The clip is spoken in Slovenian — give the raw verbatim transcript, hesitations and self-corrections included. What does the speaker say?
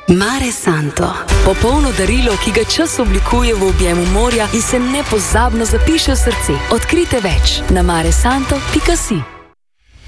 Mare Santo. Popolno darilo, ki ga čas oblikuje v objemu morja in se nepozabno zapiše v srce. Odkrite več na mare santo pika si.